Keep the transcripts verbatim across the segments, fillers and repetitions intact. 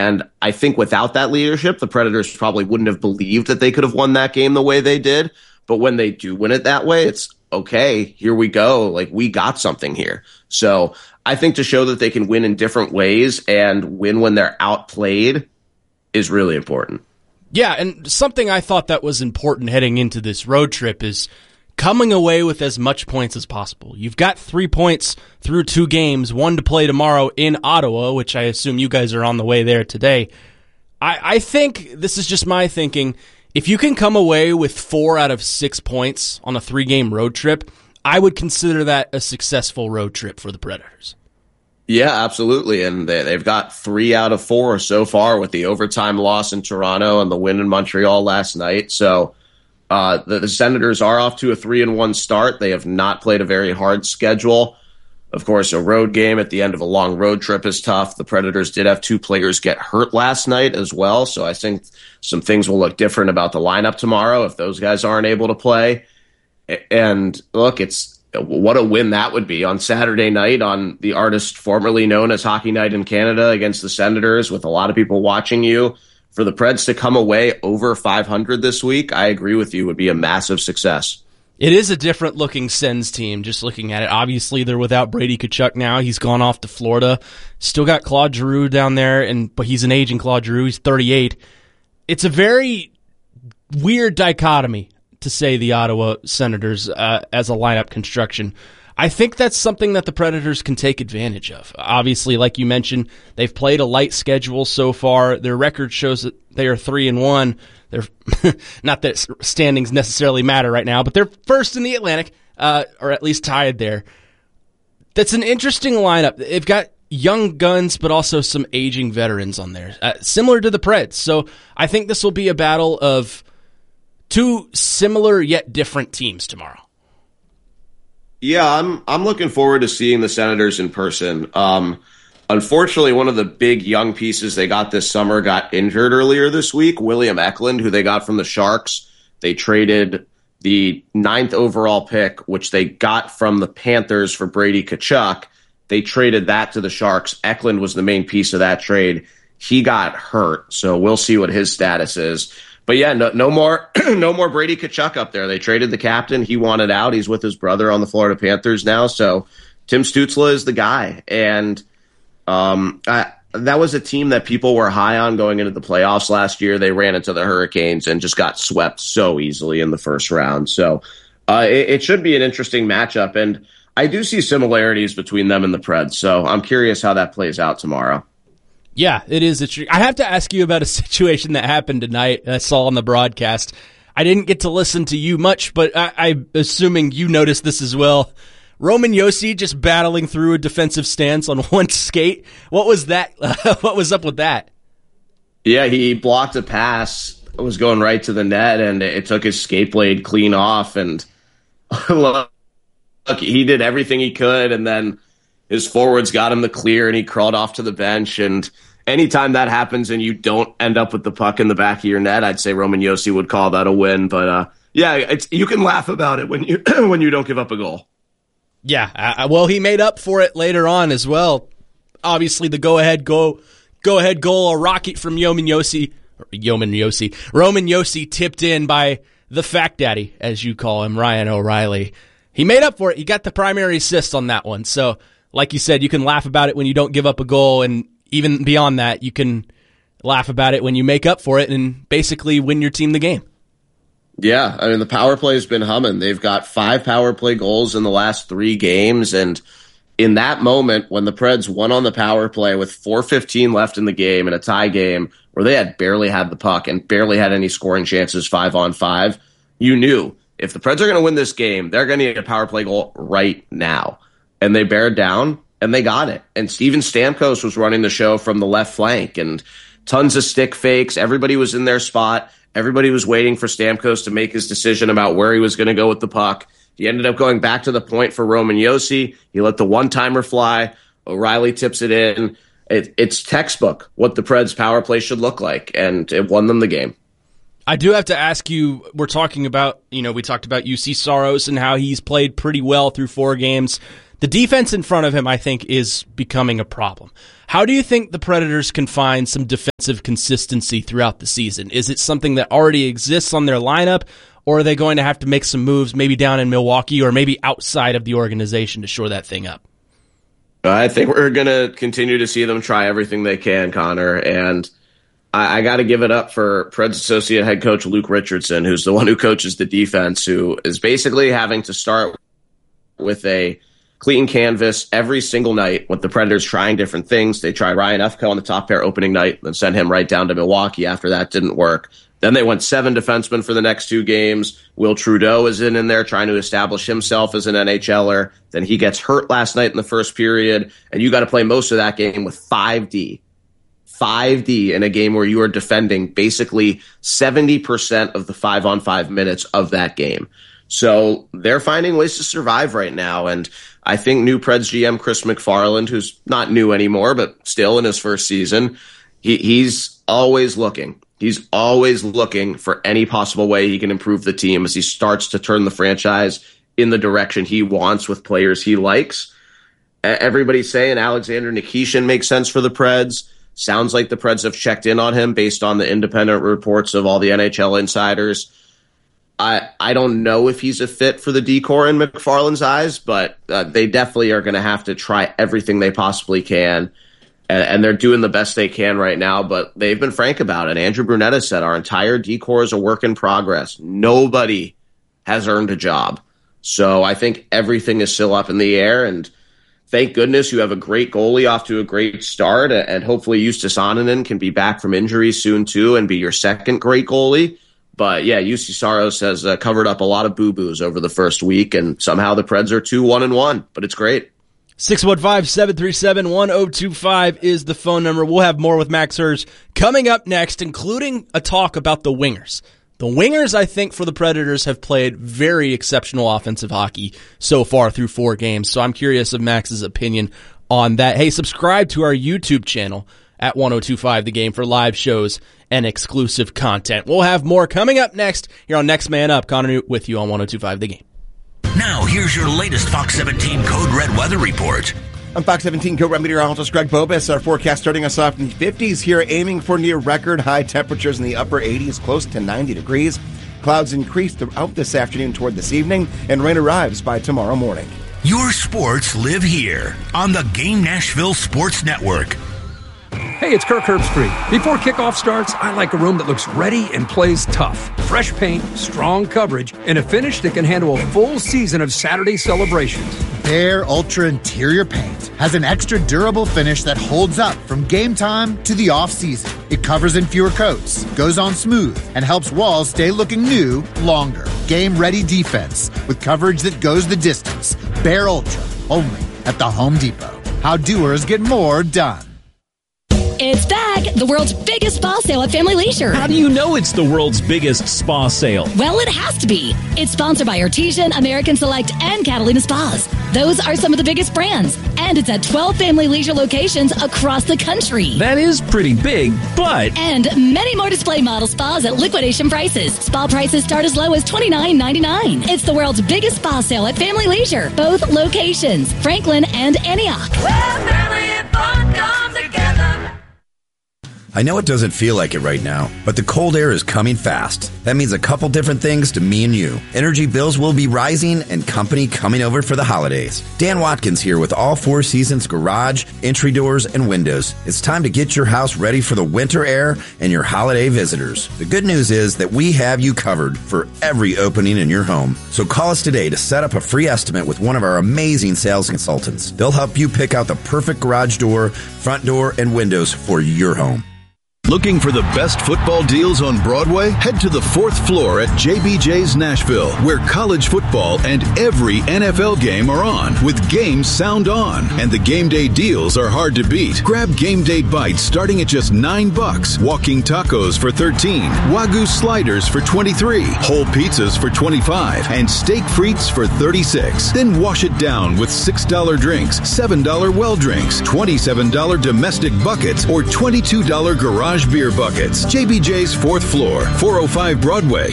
And I think without that leadership, the Predators probably wouldn't have believed that they could have won that game the way they did. But when they do win it that way, it's okay, here we go. Like, we got something here. So I think to show that they can win in different ways and win when they're outplayed is really important. Yeah, and something I thought that was important heading into this road trip is coming away with as much points as possible. You've got three points through two games, one to play tomorrow in Ottawa, which I assume you guys are on the way there today. I, I think, this is just my thinking, if you can come away with four out of six points on a three-game road trip, I would consider that a successful road trip for the Predators. Yeah, absolutely. And they, they've got three out of four so far with the overtime loss in Toronto and the win in Montreal last night. So uh, the, the Senators are off to a three and one start. They have not played a very hard schedule. Of course, a road game at the end of a long road trip is tough. The Predators did have two players get hurt last night as well. So I think some things will look different about the lineup tomorrow if those guys aren't able to play. And look, it's what a win that would be on Saturday night on the artist formerly known as Hockey Night in Canada against the Senators with a lot of people watching you. For the Preds to come away over five hundred this week, I agree with you, would be a massive success. It is a different looking Sens team, just looking at it. Obviously, they're without Brady Tkachuk now. He's gone off to Florida. Still got Claude Giroux down there, and but he's an aging Claude Giroux. He's thirty-eight. It's a very weird dichotomy, to say, the Ottawa Senators uh, as a lineup construction. I think that's something that the Predators can take advantage of. Obviously, like you mentioned, they've played a light schedule so far. Their record shows that they are three and one. They're not that standings necessarily matter right now, but they're first in the Atlantic, uh, or at least tied there. That's an interesting lineup. They've got young guns, but also some aging veterans on there, uh, similar to the Preds. So I think this will be a battle of two similar yet different teams tomorrow. Yeah, I'm I'm looking forward to seeing the Senators in person. Um, unfortunately, one of the big young pieces they got this summer got injured earlier this week, William Eklund, who they got from the Sharks. They traded the ninth overall pick, which they got from the Panthers for Brady Tkachuk. They traded that to the Sharks. Eklund was the main piece of that trade. He got hurt, so we'll see what his status is. But yeah, no, no more, no more Brady Tkachuk up there. They traded the captain. He wanted out. He's with his brother on the Florida Panthers now. So Tim Stützle is the guy. And um, I, that was a team that people were high on going into the playoffs last year. They ran into the Hurricanes and just got swept so easily in the first round. So uh, it, it should be an interesting matchup. And I do see similarities between them and the Preds. So I'm curious how that plays out tomorrow. Yeah, it is. It's, I have to ask you about a situation that happened tonight I saw on the broadcast. I didn't get to listen to you much, but I, I'm assuming you noticed this as well. Roman Josi just battling through a defensive stance on one skate. What was that? What was up with that? Yeah, he blocked a pass. It was going right to the net, and it took his skate blade clean off. And look, he did everything he could, and then his forwards got him the clear, and he crawled off to the bench. And anytime that happens and you don't end up with the puck in the back of your net, I'd say Roman Josi would call that a win. But uh, yeah, it's, you can laugh about it when you when you don't give up a goal. Yeah, uh, well, he made up for it later on as well. Obviously, the go-ahead go go-ahead goal, a rocket from Roman Josi, Roman Josi, Roman Josi, tipped in by the Fact Daddy, as you call him, Ryan O'Reilly. He made up for it. He got the primary assist on that one. So, like you said, you can laugh about it when you don't give up a goal, and even beyond that, you can laugh about it when you make up for it and basically win your team the game. Yeah, I mean, the power play has been humming. They've got five power play goals in the last three games, and in that moment, when the Preds won on the power play with four fifteen left in the game in a tie game where they had barely had the puck and barely had any scoring chances five on five, you knew if the Preds are going to win this game, they're going to need a power play goal right now. And they bared down, and they got it. And Steven Stamkos was running the show from the left flank, and tons of stick fakes. Everybody was in their spot. Everybody was waiting for Stamkos to make his decision about where he was going to go with the puck. He ended up going back to the point for Roman Josi. He let the one-timer fly. O'Reilly tips it in. It, it's textbook what the Preds' power play should look like, and it won them the game. I do have to ask you, we're talking about, you know, we talked about U C Saros and how he's played pretty well through four games. The defense in front of him, I think, is becoming a problem. How do you think the Predators can find some defensive consistency throughout the season? Is it something that already exists on their lineup, or are they going to have to make some moves maybe down in Milwaukee or maybe outside of the organization to shore that thing up? I think we're going to continue to see them try everything they can, Connor, and I, I got to give it up for Preds associate head coach Luke Richardson, who's the one who coaches the defense, who is basically having to start with a clean canvas every single night with the Predators trying different things. They tried Ryan Efko on the top pair opening night, then sent him right down to Milwaukee after that didn't work. Then they went seven defensemen for the next two games. Will Trudeau is in, in there trying to establish himself as an N H L er. Then he gets hurt last night in the first period, and you got to play most of that game with five D. five D in a game where you are defending basically seventy percent of the five-on-five minutes of that game. So they're finding ways to survive right now, and I think new Preds G M Chris McFarland, who's not new anymore, but still in his first season, he, he's always looking. He's always looking for any possible way he can improve the team as he starts to turn the franchise in the direction he wants with players he likes. Everybody's saying Alexander Nikishin makes sense for the Preds. Sounds like the Preds have checked in on him based on the independent reports of all the N H L insiders. I I don't know if he's a fit for the D-Corps in McFarland's eyes, but uh, they definitely are going to have to try everything they possibly can, and, and they're doing the best they can right now, but they've been frank about it. Andrew Brunetta said our entire D-Corps is a work in progress. Nobody has earned a job. So I think everything is still up in the air, and thank goodness you have a great goalie off to a great start, and hopefully Justus Annunen can be back from injury soon too and be your second great goalie. But yeah, U C Saros has uh, covered up a lot of boo-boos over the first week, and somehow the Preds are two one and one, but it's great. six one five, seven three seven, one zero two five is the phone number. We'll have more with Max Hers coming up next, including a talk about the wingers. The wingers, I think, for the Predators have played very exceptional offensive hockey so far through four games, so I'm curious of Max's opinion on that. Hey, subscribe to our YouTube channel at ten twenty-five The Game for live shows and exclusive content. We'll have more coming up next here on Next Man Up. Connor Newt with you on ten twenty-five The Game. Now, here's your latest Fox seventeen Code Red weather report. I'm Fox seventeen Code Red meteorologist Greg Bobus. Our forecast starting us off in the fifties here, aiming for near record high temperatures in the upper eighties, close to ninety degrees. Clouds increase throughout this afternoon toward this evening, and rain arrives by tomorrow morning. Your sports live here on the Game Nashville Sports Network. Hey, it's Kirk Herbstreit. Before kickoff starts, I like a room that looks ready and plays tough. Fresh paint, strong coverage, and a finish that can handle a full season of Saturday celebrations. Behr Ultra Interior Paint has an extra durable finish that holds up from game time to the off-season. It covers in fewer coats, goes on smooth, and helps walls stay looking new longer. Game-ready defense with coverage that goes the distance. Behr Ultra, only at the Home Depot. How doers get more done. It's back! The world's biggest spa sale at Family Leisure. How do you know it's the world's biggest spa sale? Well, it has to be. It's sponsored by Artesian, American Select, and Catalina Spas. Those are some of the biggest brands. And it's at twelve Family Leisure locations across the country. That is pretty big, but... And many more display model spas at liquidation prices. Spa prices start as low as twenty-nine ninety-nine. It's the world's biggest spa sale at Family Leisure. Both locations, Franklin and Antioch. Where family and fun come together. I know it doesn't feel like it right now, but the cold air is coming fast. That means a couple different things to me and you. Energy bills will be rising and company coming over for the holidays. Dan Watkins here with all Four Seasons garage, entry doors, and windows. It's time to get your house ready for the winter air and your holiday visitors. The good news is that we have you covered for every opening in your home. So call us today to set up a free estimate with one of our amazing sales consultants. They'll help you pick out the perfect garage door, front door, and windows for your home. Looking for the best football deals on Broadway? Head to the fourth floor at J B J's Nashville, where college football and every N F L game are on, with games sound on. And the game day deals are hard to beat. Grab game day bites starting at just nine bucks, walking tacos for thirteen, Wagyu sliders for twenty-three, whole pizzas for twenty-five, and steak frites for thirty-six. Then wash it down with six dollar drinks, seven dollar well drinks, twenty-seven dollar domestic buckets, or twenty-two dollar garage beer buckets. J B J's fourth floor, four oh five Broadway.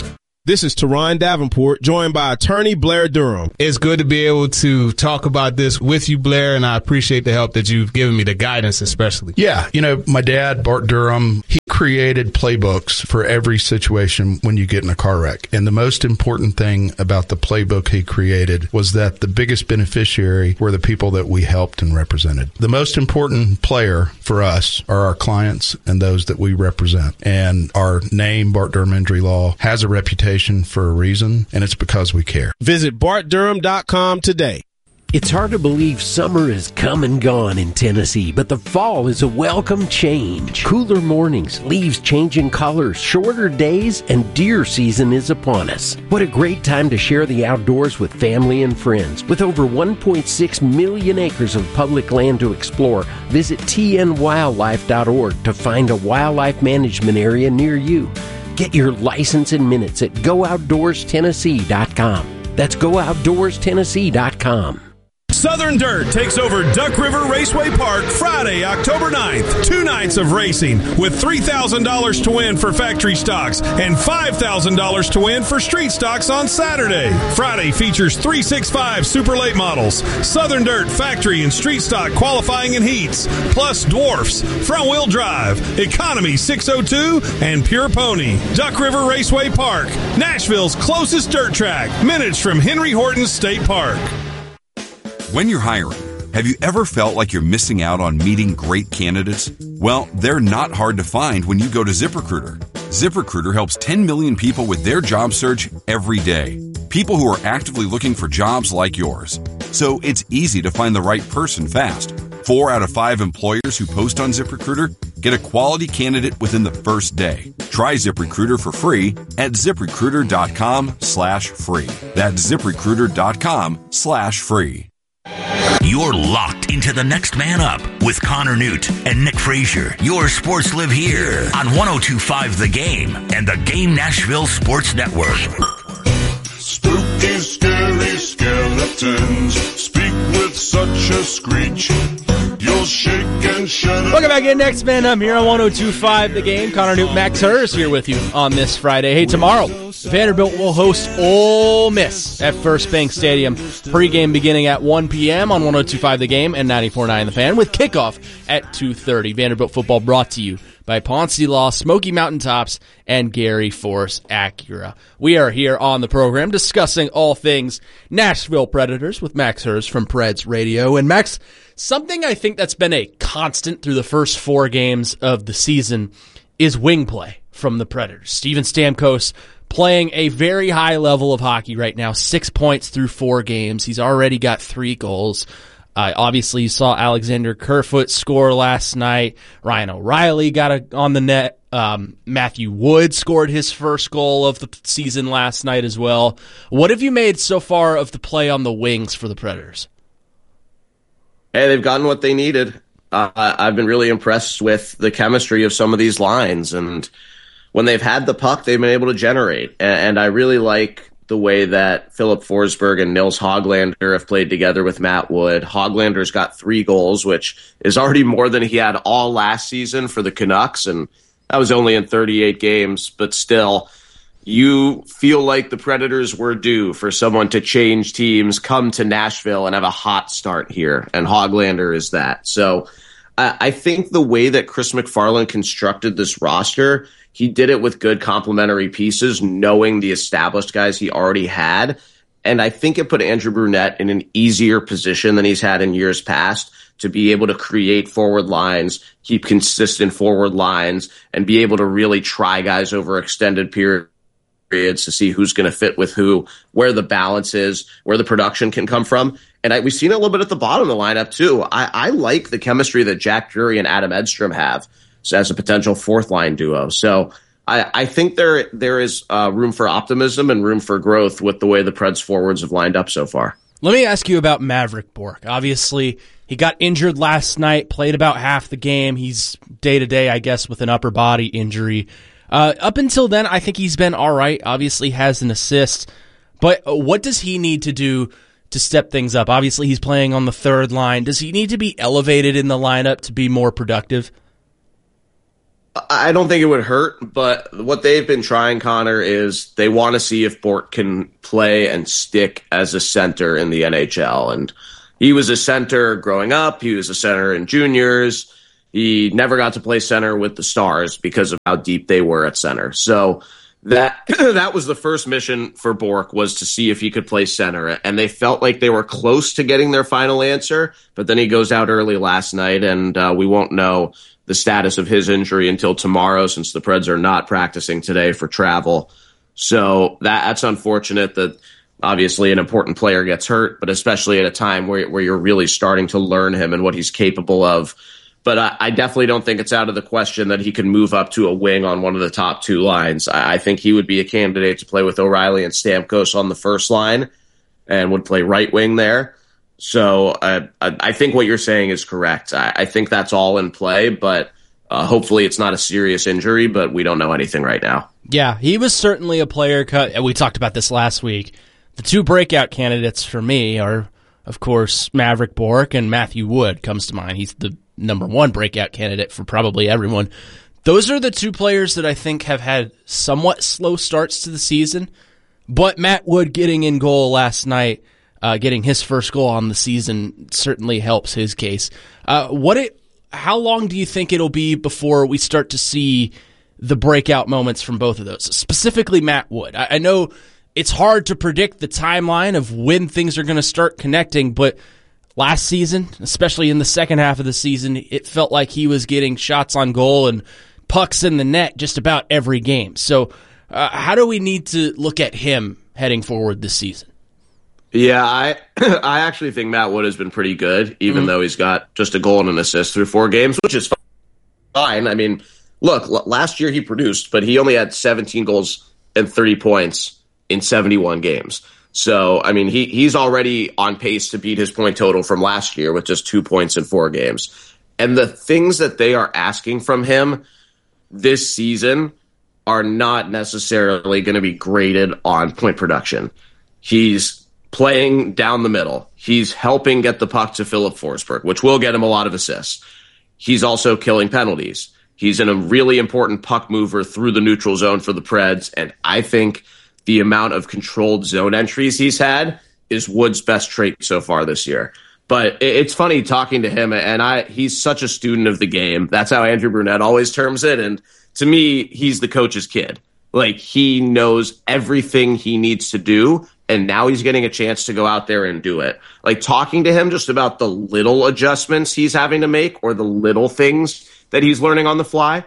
This is Teron Davenport, joined by attorney Blair Durham. It's good to be able to talk about this with you, Blair, and I appreciate the help that you've given me, the guidance especially. Yeah, you know, my dad, Bart Durham, he created playbooks for every situation when you get in a car wreck. And the most important thing about the playbook he created was that the biggest beneficiary were the people that we helped and represented. The most important player for us are our clients and those that we represent. And our name, Bart Durham Injury Law, has a reputation for a reason, and it's because we care. Visit bart durham dot com today. It's hard to believe summer is come and gone in Tennessee, but the fall is a welcome change. Cooler mornings, leaves changing colors, shorter days, and deer season is upon us. What a great time to share the outdoors with family and friends. With over one point six million acres of public land to explore, visit T N wildlife dot org to find a wildlife management area near you. Get your license in minutes at go outdoors tennessee dot com. That's go outdoors tennessee dot com. Southern Dirt takes over Duck River Raceway Park Friday, October ninth. Two nights of racing with three thousand dollars to win for factory stocks and five thousand dollars to win for street stocks on Saturday. Friday features three sixty-five Super Late models, Southern Dirt factory and street stock qualifying and heats, plus dwarfs, front wheel drive, economy six oh two, and pure pony. Duck River Raceway Park, Nashville's closest dirt track, minutes from Henry Horton State Park. When you're hiring, have you ever felt like you're missing out on meeting great candidates? Well, they're not hard to find when you go to ZipRecruiter. ZipRecruiter helps ten million people with their job search every day. People who are actively looking for jobs like yours. So it's easy to find the right person fast. Four out of five employers who post on ZipRecruiter get a quality candidate within the first day. Try ZipRecruiter for free at ZipRecruiter.com slash free. That's ZipRecruiter.com slash free. You're locked into the next man up with Connor Newt and Nick Frazier. Your sports live here on one oh two point five The Game and the Game Nashville Sports Network. Spooky, scary skeletons speak with such a screech. You'll shake and shudder. Welcome back in, next man up here on one oh two point five The Game. Connor Newt, Max Hers here with you on this Friday. Hey, tomorrow, Vanderbilt will host Ole Miss at First Bank Stadium. Pre-game beginning at one p.m. on one oh two point five The Game and ninety-four point nine The Fan, with kickoff at two thirty. Vanderbilt football brought to you by Ponce Law, Smoky Mountain Tops, and Gary Force Acura. We are here on the program discussing all things Nashville Predators with Max Hers from Preds Radio. And Max, something I think that's been a constant through the first four games of the season is wing play from the Predators. Steven Stamkos playing a very high level of hockey right now, six points through four games. He's already got three goals. Uh, obviously, you saw Alexander Kerfoot score last night. Ryan O'Reilly got a, on the net. Um, Matthew Wood scored his first goal of the season last night as well. What have you made so far of the play on the wings for the Predators? Hey, they've gotten what they needed. Uh, I've been really impressed with the chemistry of some of these lines, and when they've had the puck, they've been able to generate. And, and I really like the way that Philip Forsberg and Nils Hoglander have played together with Matt Wood. Hoglander's got three goals, which is already more than he had all last season for the Canucks, and that was only in thirty-eight games, but still, you feel like the Predators were due for someone to change teams, come to Nashville, and have a hot start here, and Hoglander is that. So I, I think the way that Chris McFarland constructed this roster, he did it with good complementary pieces, knowing the established guys he already had. And I think it put Andrew Brunette in an easier position than he's had in years past to be able to create forward lines, keep consistent forward lines, and be able to really try guys over extended periods to see who's going to fit with who, where the balance is, where the production can come from. And I, we've seen it a little bit at the bottom of the lineup, too. I, I like the chemistry that Jack Drury and Adam Edstrom have as a potential fourth-line duo. So I, I think there there is uh, room for optimism and room for growth with the way the Preds forwards have lined up so far. Let me ask you about Maverick Bourque. Obviously, he got injured last night, played about half the game. He's day-to-day, I guess, with an upper body injury. Uh, up until then, I think he's been all right. Obviously has an assist. But what does he need to do to step things up? Obviously, he's playing on the third line. Does he need to be elevated in the lineup to be more productive? I don't think it would hurt, but what they've been trying, Connor, is they want to see if Bourque can play and stick as a center in the N H L. And he was a center growing up. He was a center in juniors. He never got to play center with the Stars because of how deep they were at center. So that that was the first mission for Bourque, was to see if he could play center. And they felt like they were close to getting their final answer, but then he goes out early last night, and uh, we won't know the status of his injury until tomorrow, since the Preds are not practicing today for travel. So that, that's unfortunate that obviously an important player gets hurt, but especially at a time where, where you're really starting to learn him and what he's capable of. But I, I definitely don't think it's out of the question that he can move up to a wing on one of the top two lines. I, I think he would be a candidate to play with O'Reilly and Stamkos on the first line and would play right wing there. So uh, I think what you're saying is correct. I, I think that's all in play, but uh, hopefully it's not a serious injury, but we don't know anything right now. Yeah, he was certainly a player cut, and we talked about this last week. The two breakout candidates for me are, of course, Maverick Bourque, and Matthew Wood comes to mind. He's the number one breakout candidate for probably everyone. Those are the two players that I think have had somewhat slow starts to the season, but Matt Wood getting in goal last night, Uh, getting his first goal on the season, certainly helps his case. Uh, what it? How long do you think it'll be before we start to see the breakout moments from both of those, specifically Matt Wood? I, I know it's hard to predict the timeline of when things are going to start connecting, but last season, especially in the second half of the season, it felt like he was getting shots on goal and pucks in the net just about every game. So uh, how do we need to look at him heading forward this season? Yeah, I I actually think Matt Wood has been pretty good, even mm-hmm. though he's got just a goal and an assist through four games, which is fine. I mean, look, l- last year he produced, but he only had seventeen goals and thirty points in seventy-one games. So, I mean, he he's already on pace to beat his point total from last year with just two points in four games. And the things that they are asking from him this season are not necessarily going to be graded on point production. He's playing down the middle. He's helping get the puck to Philip Forsberg, which will get him a lot of assists. He's also killing penalties. He's in a really important puck mover through the neutral zone for the Preds, and I think the amount of controlled zone entries he's had is Wood's best trait so far this year. But it's funny talking to him, and I he's such a student of the game. That's how Andrew Brunette always terms it, and to me, he's the coach's kid. Like, he knows everything he needs to do, and now he's getting a chance to go out there and do it. Like, talking to him just about the little adjustments he's having to make or the little things that he's learning on the fly.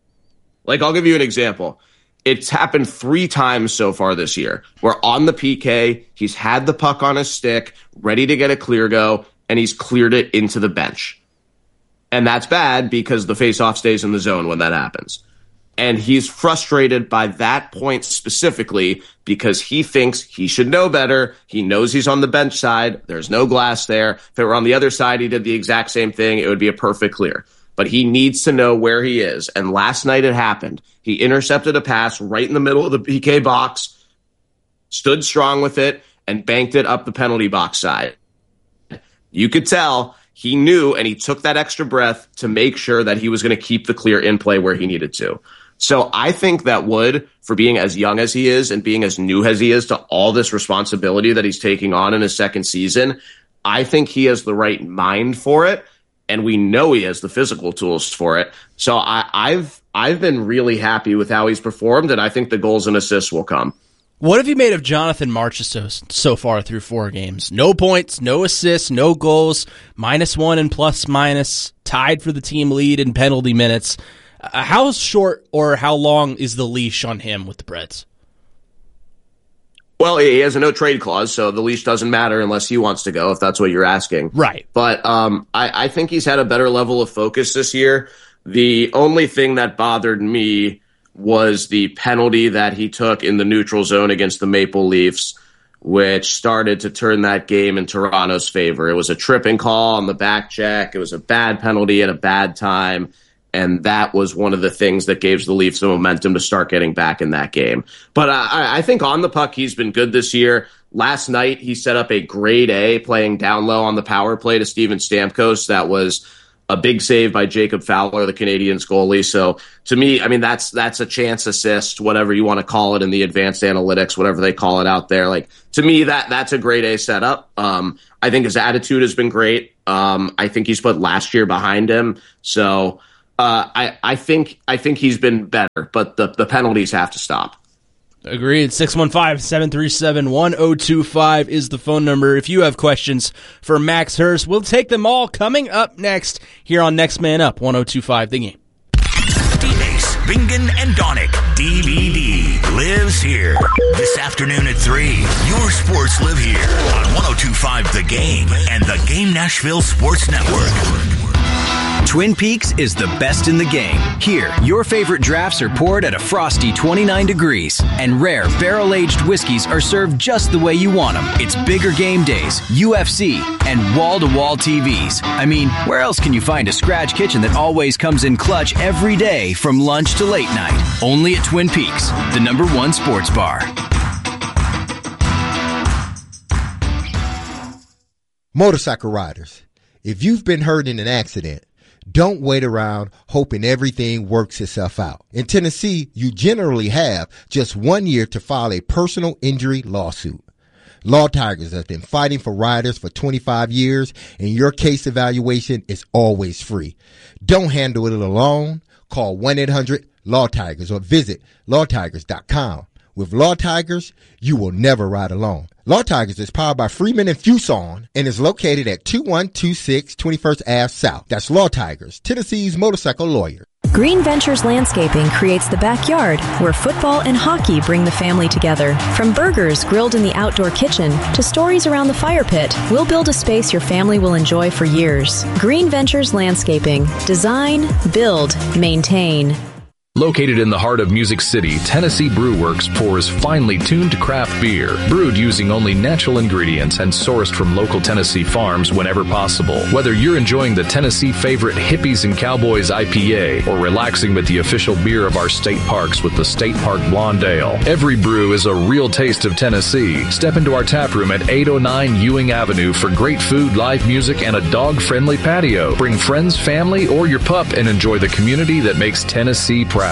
Like, I'll give you an example. It's happened three times so far this year, where on the P K, he's had the puck on his stick, ready to get a clear go, and he's cleared it into the bench. And that's bad because the faceoff stays in the zone when that happens. And he's frustrated by that point specifically because he thinks he should know better. He knows he's on the bench side. There's no glass there. If it were on the other side, he did the exact same thing. It would be a perfect clear. But he needs to know where he is. And last night it happened. He intercepted a pass right in the middle of the P K box, stood strong with it, and banked it up the penalty box side. You could tell he knew, and he took that extra breath to make sure that he was going to keep the clear in play where he needed to. So I think that Wood, for being as young as he is and being as new as he is to all this responsibility that he's taking on in his second season, I think he has the right mind for it, and we know he has the physical tools for it. So I, I've I've been really happy with how he's performed, and I think the goals and assists will come. What have you made of Jonathan Marchessault so far through four games? No points, no assists, no goals, minus one and plus minus, tied for the team lead in penalty minutes. Uh, how short or how long is the leash on him with the Preds? Well, he has a no-trade clause, so the leash doesn't matter unless he wants to go, if that's what you're asking. Right. But um, I, I think he's had a better level of focus this year. The only thing that bothered me was the penalty that he took in the neutral zone against the Maple Leafs, which started to turn that game in Toronto's favor. It was a tripping call on the back check. It was a bad penalty at a bad time. And that was one of the things that gave the Leafs the momentum to start getting back in that game. But I, I think on the puck, he's been good this year. Last night, he set up a grade A playing down low on the power play to Steven Stamkos. That was a big save by Jacob Fowler, the Canadiens goalie. So to me, I mean, that's that's a chance assist, whatever you want to call it in the advanced analytics, whatever they call it out there. Like, to me, that that's a grade A setup. Um, I think his attitude has been great. Um, I think he's put last year behind him. So uh, I I think I think he's been better, but the the penalties have to stop. Agreed. six one five, seven three seven, one oh two five is the phone number. If you have questions for Max Hurst, we'll take them all coming up next here on Next Man Up, one oh two five The Game. D-Base, Bingen, and Donick, D V D, lives here. This afternoon at three, your sports live here on one oh two five The Game and the Game Nashville Sports Network. Twin Peaks is the best in the game. Here, your favorite drafts are poured at a frosty twenty-nine degrees, and rare barrel-aged whiskeys are served just the way you want them. It's bigger game days, U F C, and wall-to-wall T Vs. I mean, where else can you find a scratch kitchen that always comes in clutch every day from lunch to late night? Only at Twin Peaks, the number one sports bar. Motorcycle riders, if you've been hurt in an accident, don't wait around hoping everything works itself out. In Tennessee, you generally have just one year to file a personal injury lawsuit. Law Tigers has been fighting for riders for twenty-five years, and your case evaluation is always free. Don't handle it alone. Call one eight hundred law tigers or visit law tigers dot com. With Law Tigers, you will never ride alone. Law Tigers is powered by Freeman and Fuson and is located at two one two six twenty-first Avenue South. That's Law Tigers, Tennessee's motorcycle lawyer. Green Ventures Landscaping creates the backyard where football and hockey bring the family together. From burgers grilled in the outdoor kitchen to stories around the fire pit, we'll build a space your family will enjoy for years. Green Ventures Landscaping. Design, build, maintain. Located in the heart of Music City, Tennessee Brew Works pours finely tuned craft beer, brewed using only natural ingredients and sourced from local Tennessee farms whenever possible. Whether you're enjoying the Tennessee favorite Hippies and Cowboys I P A or relaxing with the official beer of our state parks with the State Park Blonde Ale, every brew is a real taste of Tennessee. Step into our tap room at eight oh nine Ewing Avenue for great food, live music, and a dog-friendly patio. Bring friends, family, or your pup and enjoy the community that makes Tennessee proud.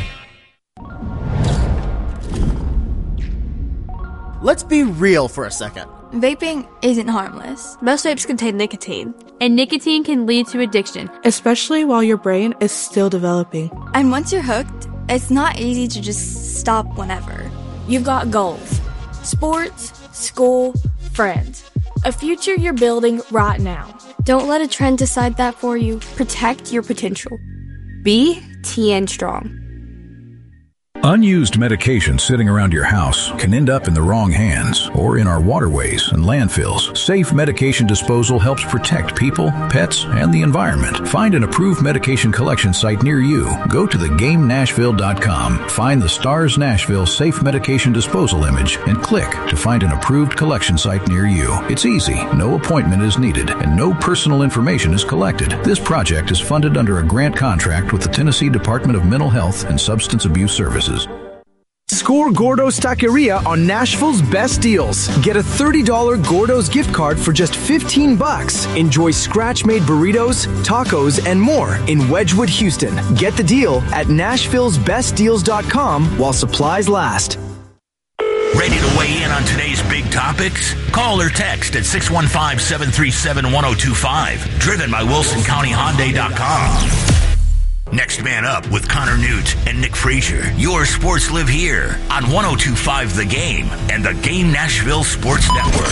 Let's be real for a second. Vaping isn't harmless. Most vapes contain nicotine, and nicotine can lead to addiction, especially while your brain is still developing. And once you're hooked, it's not easy to just stop whenever. You've got goals: sports, school, friends, a future you're building right now. Don't let a trend decide that for you. Protect your potential. Be T N Strong. Unused medication sitting around your house can end up in the wrong hands or in our waterways and landfills. Safe medication disposal helps protect people, pets, and the environment. Find an approved medication collection site near you. Go to the game nashville dot com, find the STARS Nashville Safe Medication Disposal image, and click to find an approved collection site near you. It's easy, no appointment is needed, and no personal information is collected. This project is funded under a grant contract with the Tennessee Department of Mental Health and Substance Abuse Services. Score Gordo's Taqueria on Nashville's best deals. Get a thirty dollars Gordo's gift card for just fifteen bucks. Enjoy scratch-made burritos, tacos, and more in Wedgwood, Houston. Get the deal at nashvilles best deals dot com while supplies last. Ready to weigh in on today's big topics? Call or text at six one five, seven three seven, one oh two five. Driven by Wilson County Hyundai dot com. Next Man Up with Connor Newt and Nick Frazier. Your sports live here on one oh two five The Game and the Game Nashville Sports Network.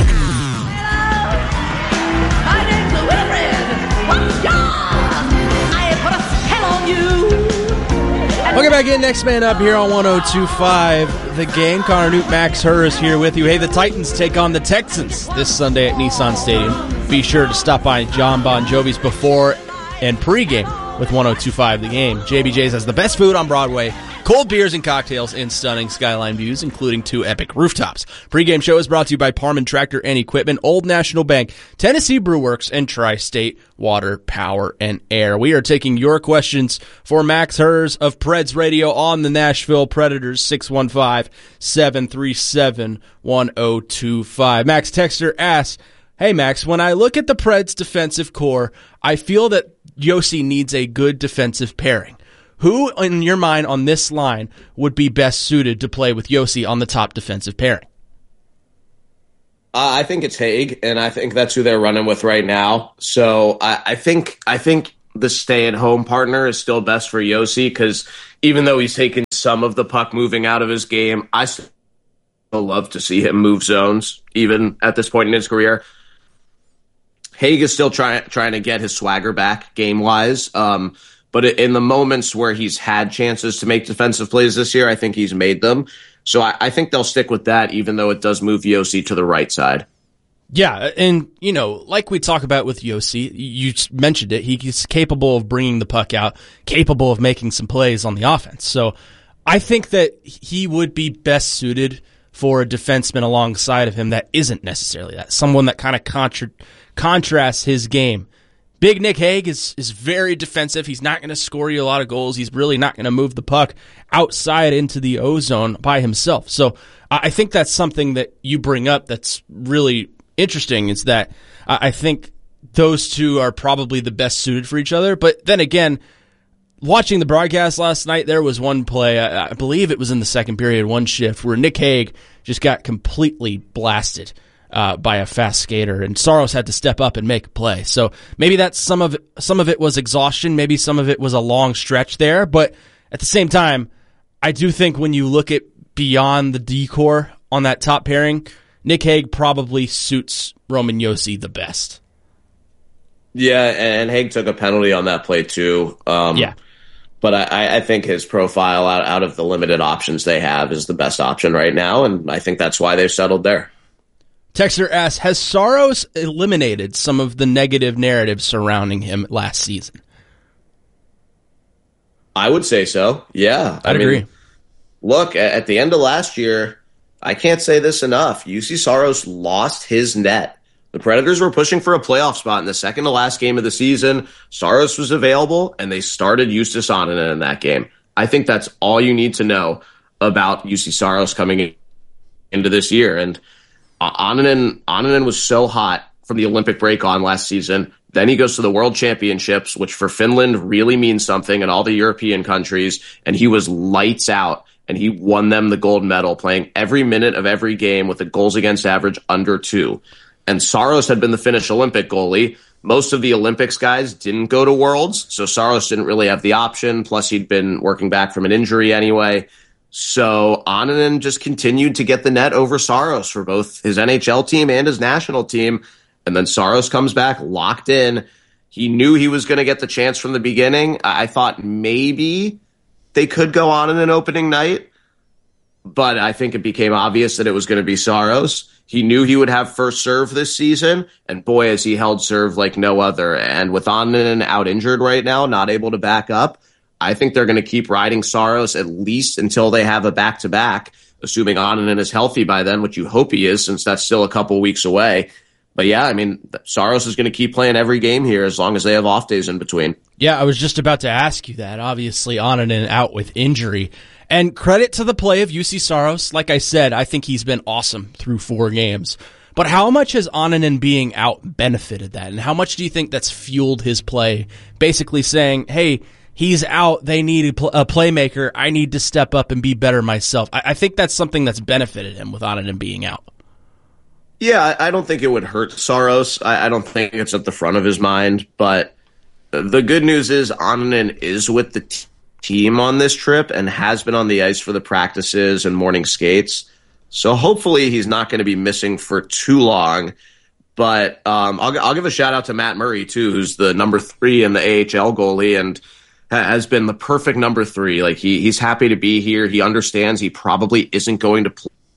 My name's Wilfred. What's yours? I put a spell on you. Welcome back in. Next Man Up here on one oh two five The Game. Connor Newt, Max Hurst here with you. Hey, the Titans take on the Texans this Sunday at Nissan Stadium. Be sure to stop by John Bon Jovi's before and pregame with one oh two five The Game. J B J's has the best food on Broadway, cold beers and cocktails, and stunning skyline views, including two epic rooftops. Pre-game show is brought to you by Parman Tractor and Equipment, Old National Bank, Tennessee Brew Works, and Tri-State Water, Power, and Air. We are taking your questions for Max Hurst of Preds Radio on the Nashville Predators, six one five, seven three seven, one oh two five. Max Texter asks, hey, Max, when I look at the Preds defensive core, I feel that Yossi needs a good defensive pairing. Who, in your mind, on this line would be best suited to play with Yossi on the top defensive pairing? Uh, I think it's Haig, and I think that's who they're running with right now. So I, I think I think the stay-at-home partner is still best for Yossi, because even though he's taken some of the puck moving out of his game, I still love to see him move zones, even at this point in his career. Haig is still trying trying to get his swagger back game-wise, um, but in the moments where he's had chances to make defensive plays this year, I think he's made them. So I, I think they'll stick with that, even though it does move Yossi to the right side. Yeah, and, you know, like we talk about with Yossi, you mentioned it, he's capable of bringing the puck out, capable of making some plays on the offense. So I think that he would be best suited for a defenseman alongside of him that isn't necessarily that, someone that kind of contra- contrasts his game. Big Nick Hague is, is very defensive. He's not going to score you a lot of goals. He's really not going to move the puck outside into the O-zone by himself. So I think that's something that you bring up that's really interesting, is that I think those two are probably the best suited for each other. But then again, watching the broadcast last night, there was one play, I believe it was in the second period, one shift, where Nick Hague just got completely blasted Uh, by a fast skater, and Saros had to step up and make a play. So maybe that's some of it, some of it was exhaustion, maybe some of it was a long stretch there, but at the same time, I do think when you look at beyond the decor on that top pairing, Nick Hague probably suits Roman Yossi the best. Yeah, and Hague took a penalty on that play too. Um, yeah. But I, I think his profile out, out of the limited options they have is the best option right now, and I think that's why they've settled there. Texter asks, has Saros eliminated some of the negative narrative surrounding him last season? I would say so, yeah. I'd I mean, agree. Look, at the end of last year, I can't say this enough. U C Saros lost his net. The Predators were pushing for a playoff spot in the second to last game of the season. Saros was available, and they started Justus Annunen in that game. I think that's all you need to know about U C Saros coming in, into this year. And Annunen, Annunen was so hot from the Olympic break on last season. Then he goes to the World Championships, which for Finland really means something, and all the European countries, and he was lights out, and he won them the gold medal, playing every minute of every game with a goals against average under two. And Saros had been the Finnish Olympic goalie. Most of the Olympics guys didn't go to Worlds, so Saros didn't really have the option, plus he'd been working back from an injury anyway. So Annunen just continued to get the net over Saros for both his N H L team and his national team. And then Saros comes back locked in. He knew he was going to get the chance from the beginning. I thought maybe they could go on in an opening night, but I think it became obvious that it was going to be Saros. He knew he would have first serve this season, and boy, has he held serve like no other. And with Annunen out injured right now, not able to back up, I think they're going to keep riding Saros at least until they have a back-to-back, assuming Annunen is healthy by then, which you hope he is, since that's still a couple weeks away. But yeah, I mean, Saros is going to keep playing every game here as long as they have off days in between. Yeah, I was just about to ask you that. Obviously, Annunen out with injury. And credit to the play of U C Saros. Like I said, I think he's been awesome through four games. But how much has Annunen being out benefited that? And how much do you think that's fueled his play? Basically saying, hey, he's out. They need a, pl- a playmaker. I need to step up and be better myself. I, I think that's something that's benefited him with Annunen being out. Yeah, I, I don't think it would hurt Saros. I, I don't think it's at the front of his mind. But the good news is Annunen is with the t- team on this trip and has been on the ice for the practices and morning skates. So hopefully he's not going to be missing for too long. But um, I'll, I'll give a shout out to Matt Murray, too, who's the number three in the A H L goalie and has been the perfect number three. Like he he's happy to be here. He understands he probably isn't going to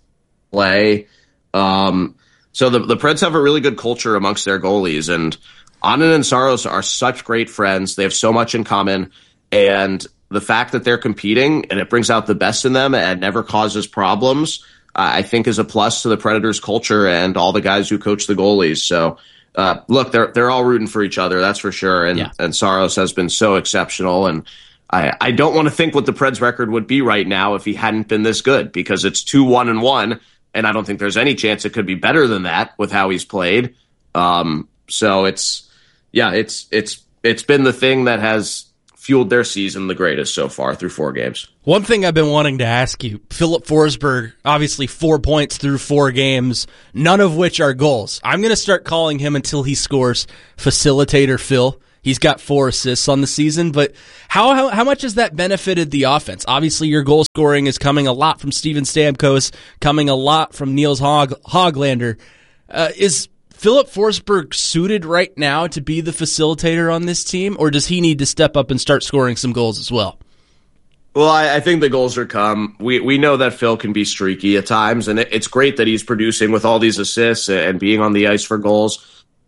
play. Um, so the, the Preds have a really good culture amongst their goalies. And Annunen and Saros are such great friends. They have so much in common. And the fact that they're competing and it brings out the best in them and never causes problems, uh, I think is a plus to the Predators culture and all the guys who coach the goalies. So, uh, look, they're, they're all rooting for each other. That's for sure. And, yeah. and Saros has been so exceptional. And I, I don't want to think what the Preds record would be right now if he hadn't been this good, because it's two, one and one. And I don't think there's any chance it could be better than that with how he's played. Um, so it's, yeah, it's, it's it's been the thing that has fueled their season the greatest so far through four games. One thing I've been wanting to ask you, Philip Forsberg, obviously four points through four games, none of which are goals. I'm going to start calling him until he scores Facilitator Phil. He's got four assists on the season, but how, how how much has that benefited the offense? Obviously, your goal scoring is coming a lot from Steven Stamkos, coming a lot from Niels Hog, Hoglander. Uh, is Philip Forsberg suited right now to be the facilitator on this team, or does he need to step up and start scoring some goals as well? Well, I, I think the goals are come. We we know that Phil can be streaky at times, and it, it's great that he's producing with all these assists and being on the ice for goals.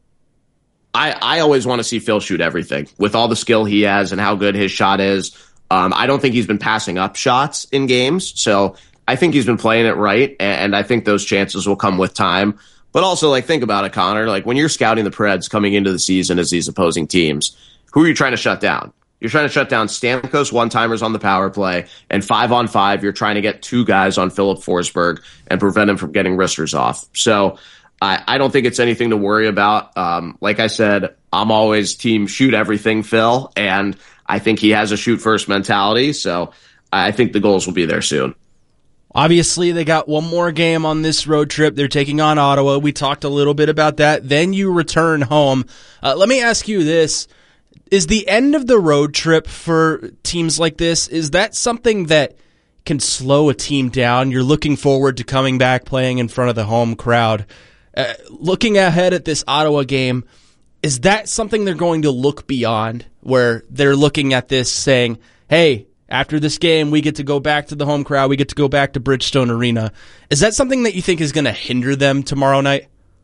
I, I always want to see Phil shoot everything with all the skill he has and how good his shot is. Um, I don't think he's been passing up shots in games, so I think he's been playing it right, and I think those chances will come with time. But also, like, think about it, Connor. Like, when you're scouting the Preds coming into the season as these opposing teams, who are you trying to shut down? You're trying to shut down Stamkos one-timers on the power play, and five on five, you're trying to get two guys on Philip Forsberg and prevent him from getting wristers off. So I, I don't think it's anything to worry about. Um, like I said, I'm always team shoot everything, Phil, and I think he has a shoot-first mentality, so I think the goals will be there soon. Obviously, they got one more game on this road trip. They're taking on Ottawa. We talked a little bit about that. Then you return home. Uh, let me ask you this. Is the end of the road trip for teams like this, is that something that can slow a team down? You're looking forward to coming back, playing in front of the home crowd. Uh, looking ahead at this Ottawa game, is that something they're going to look beyond, where they're looking at this saying, hey, after this game, we get to go back to the home crowd. We get to go back to Bridgestone Arena. Is that something that you think is going to hinder them tomorrow night?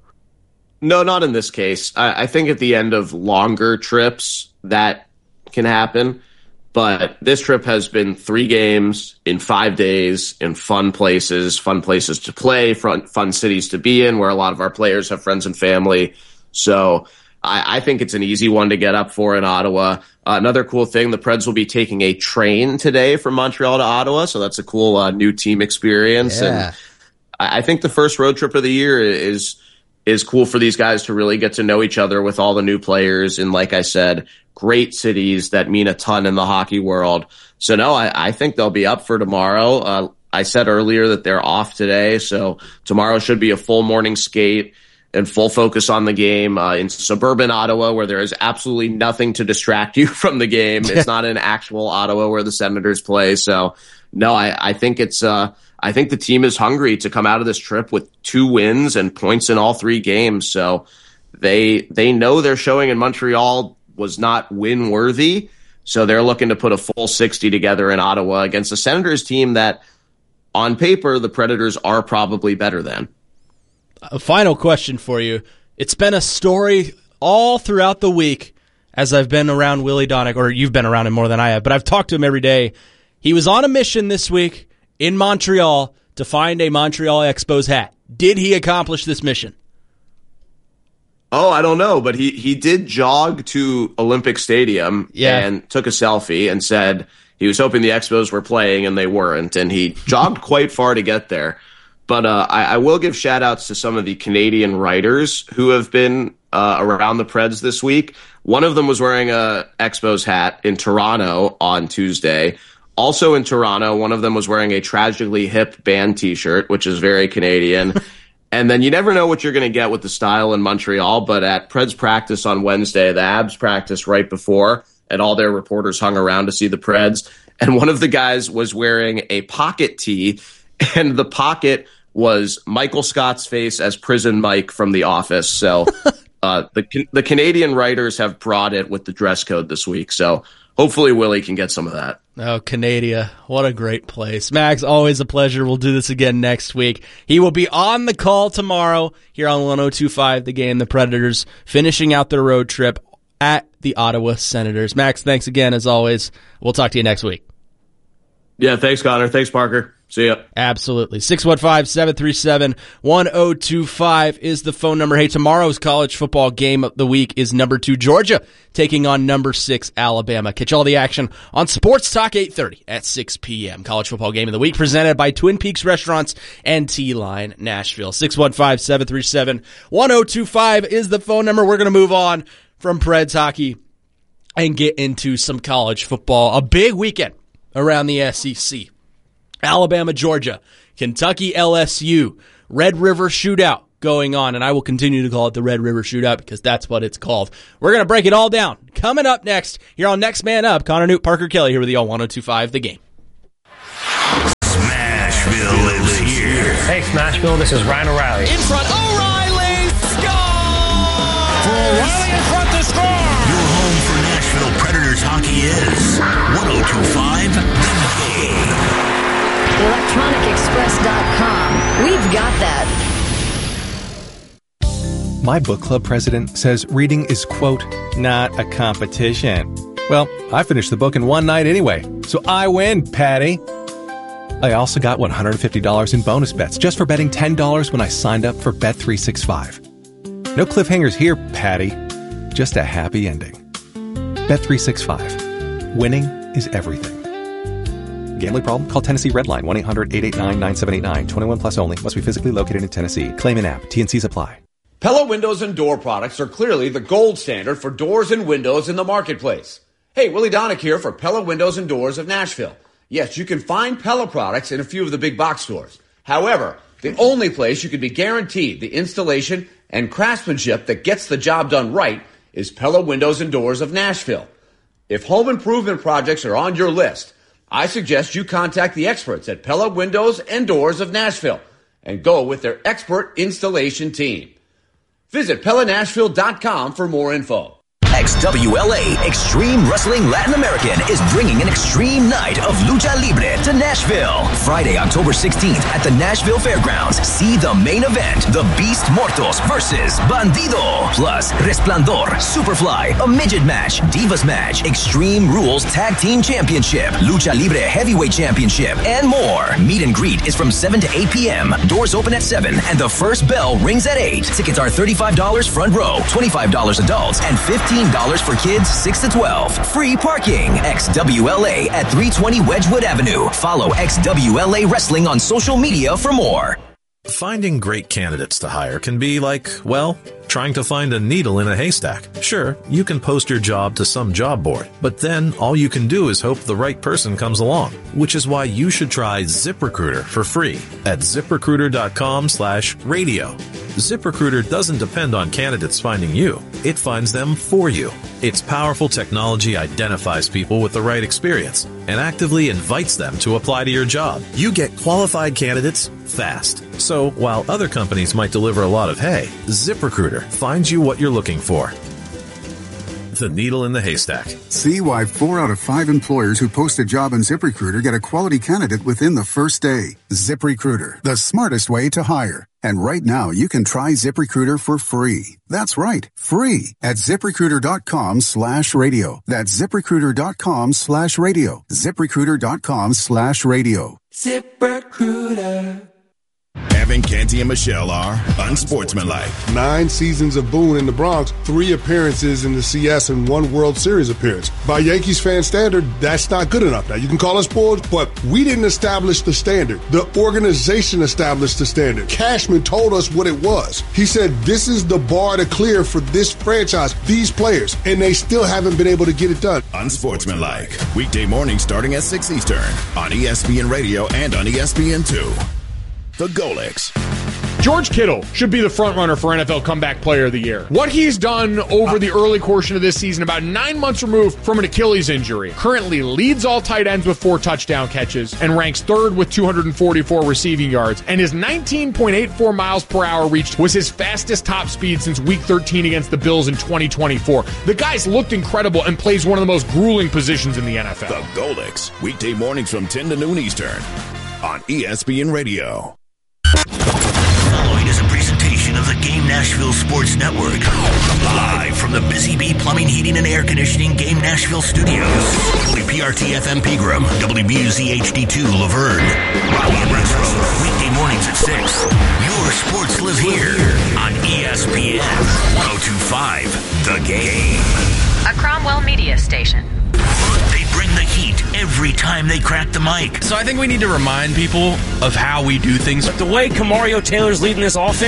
No, not in this case. I, I think at the end of longer trips, that can happen. But this trip has been three games in five days in fun places, fun places to play, fun, fun cities to be in, where a lot of our players have friends and family. So I, I think it's an easy one to get up for in Ottawa. Uh, another cool thing, the Preds will be taking a train today from Montreal to Ottawa, so that's a cool uh, new team experience. Yeah. And I, I think the first road trip of the year is is cool for these guys to really get to know each other with all the new players. And like I said, great cities that mean a ton in the hockey world. So no, I, I think they'll be up for tomorrow. Uh, I said earlier that they're off today, so tomorrow should be a full morning skate and full focus on the game uh, in suburban Ottawa, where there is absolutely nothing to distract you from the game. It's not an actual Ottawa where the Senators play. So no, I, I think it's, uh, I think the team is hungry to come out of this trip with two wins and points in all three games. So they, they know their showing in Montreal was not win worthy. So they're looking to put a full sixty together in Ottawa against the Senators team that on paper, the Predators are probably better than. A final question for you. It's been a story all throughout the week as I've been around Willie Donick, or you've been around him more than I have, but I've talked to him every day. He was on a mission this week in Montreal to find a Montreal Expos hat. Did he accomplish this mission? Oh, I don't know, but he, he did jog to Olympic Stadium yeah. and took a selfie and said he was hoping the Expos were playing and they weren't, and he jogged quite far to get there. But uh, I, I will give shout-outs to some of the Canadian writers who have been uh, around the Preds this week. One of them was wearing a Expos hat in Toronto on Tuesday. Also in Toronto, one of them was wearing a Tragically Hip band T-shirt, which is very Canadian. And then you never know what you're going to get with the style in Montreal, but at Preds practice on Wednesday, the Abs practice right before, and all their reporters hung around to see the Preds. And one of the guys was wearing a pocket tee, and the pocket was Michael Scott's face as Prison Mike from The Office. So uh, the the Canadian writers have brought it with the dress code this week. So hopefully Willie can get some of that. Oh, Canada. What a great place. Max, always a pleasure. We'll do this again next week. He will be on the call tomorrow here on one oh two point five The Game. The Predators finishing out their road trip at the Ottawa Senators. Max, thanks again as always. We'll talk to you next week. Yeah, thanks, Connor. Thanks, Parker. See ya. Absolutely. six one five, seven three seven, one oh two five is the phone number. Hey, tomorrow's college football game of the week is number two Georgia taking on number six Alabama. Catch all the action on Sports Talk eight thirty at six p.m. College football game of the week presented by Twin Peaks Restaurants and T-Line Nashville. six one five, seven three seven, one oh two five is the phone number. We're going to move on from Preds hockey and get into some college football. A big weekend around the S E C. Alabama, Georgia, Kentucky, L S U, Red River Shootout going on, and I will continue to call it the Red River Shootout because that's what it's called. We're going to break it all down. Coming up next, here on Next Man Up, Connor Newt, Parker Kelly here with you on one oh two point five The Game. Smashville lives here. Hey, Smashville, this is Ryan O'Reilly. In front, O'Reilly! Score! For O'Reilly in front to score! Your home for Nashville Predators hockey is one oh two point five The Game. electronic express dot com. We've got that. My book club president says reading is, quote, not a competition. Well, I finished the book in one night anyway, so I win, Patty. I also got one hundred fifty dollars in bonus bets just for betting ten dollars when I signed up for Bet three sixty-five. No cliffhangers here, Patty. Just a happy ending. Bet three sixty-five. Winning is everything. Gambling problem? Call Tennessee Redline one eight hundred eight eight nine nine seven eight nine. twenty-one plus only. Must be physically located in Tennessee. Claim in app. T and Cs apply. Pella Windows and Door products are clearly the gold standard for doors and windows in the marketplace. Hey, Willie Donick here for Pella Windows and Doors of Nashville. Yes, you can find Pella products in a few of the big box stores. However, the only place you can be guaranteed the installation and craftsmanship that gets the job done right is Pella Windows and Doors of Nashville. If home improvement projects are on your list, I suggest you contact the experts at Pella Windows and Doors of Nashville and go with their expert installation team. Visit Pella Nashville dot com for more info. X W L A Extreme Wrestling Latin American is bringing an extreme night of lucha libre to Nashville. Friday, October sixteenth at the Nashville Fairgrounds. See the main event, the Beast Mortos versus Bandido. Plus, Resplandor, Superfly, a midget match, Divas match, Extreme Rules Tag Team Championship, Lucha Libre Heavyweight Championship, and more. Meet and greet is from seven to eight p.m. Doors open at seven, and the first bell rings at eight. Tickets are thirty-five dollars front row, twenty-five dollars adults, and fifteen dollars for kids six to twelve. Free parking. X W L A at three twenty Wedgwood Avenue. Follow X W L A Wrestling on social media for more. Finding great candidates to hire can be like, well, trying to find a needle in a haystack. Sure, you can post your job to some job board, but then all you can do is hope the right person comes along, which is why you should try ZipRecruiter for free at ZipRecruiter.com slash radio. ZipRecruiter doesn't depend on candidates finding you. It finds them for you. Its powerful technology identifies people with the right experience and actively invites them to apply to your job. You get qualified candidates fast. So while other companies might deliver a lot of hay, ZipRecruiter finds you what you're looking for. The needle in the haystack. See why four out of five employers who post a job on ZipRecruiter get a quality candidate within the first day. ZipRecruiter, the smartest way to hire. And right now, you can try ZipRecruiter for free. That's right, free at ZipRecruiter.com slash radio. That's ZipRecruiter.com slash radio. ZipRecruiter.com slash radio. ZipRecruiter. Evan, Canty, and Michelle are unsportsmanlike. Nine seasons of Boone in the Bronx, three appearances in the C S, and one World Series appearance. By Yankees fan standard, that's not good enough. Now, you can call us boys, but we didn't establish the standard. The organization established the standard. Cashman told us what it was. He said, this is the bar to clear for this franchise, these players, and they still haven't been able to get it done. Unsportsmanlike. Weekday mornings starting at six Eastern on E S P N Radio and on E S P N two. The Golix. George Kittle should be the frontrunner for N F L Comeback Player of the Year. What he's done over the early portion of this season, about nine months removed from an Achilles injury, currently leads all tight ends with four touchdown catches and ranks third with two hundred forty-four receiving yards. And his nineteen point eight four miles per hour reached was his fastest top speed since week thirteen against the Bills in twenty twenty-four. The guy's looked incredible and plays one of the most grueling positions in the N F L. The Golix. Weekday mornings from ten to noon Eastern on E S P N Radio. Following is a presentation of the Game Nashville Sports Network. Live from the Busy Bee Plumbing, Heating, and Air Conditioning Game Nashville Studios. W P R T F M Pegram, W B U Z H D two Laverne. Rocky Rex Road, weekday mornings at six. Your sports live here on E S P N one oh two point five The Game. A Cromwell Media Station. They bring the heat every time they crack the mic. So I think we need to remind people of how we do things. The way Kamario Taylor's leading this offense,